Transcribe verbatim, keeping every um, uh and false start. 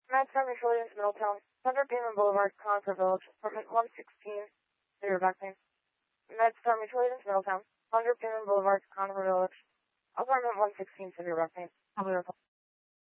Madstone Mutual Agency, Middletown, one hundred Beaman Boulevard, Concord Village, apartment one sixteen, severe back pain. Madstone Mutual Agency, Middletown, one hundred Beaman Boulevard, Concord Village, apartment one sixteen, severe back pain. I'll be replying.